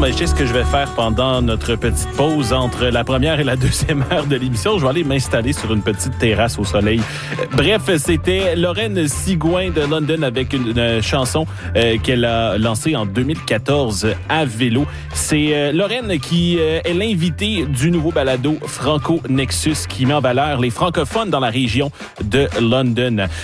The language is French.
je sais ce que je vais faire pendant notre petite pause entre la première et la deuxième heure de l'émission. Je vais aller m'installer sur une petite terrasse au soleil. Bref, c'était Lorraine Sigouin de London avec une chanson qu'elle a lancée en 2014 à vélo. C'est Lorraine qui est l'invitée du nouveau balado Franco Nexus qui met en valeur les francophones dans la région de London.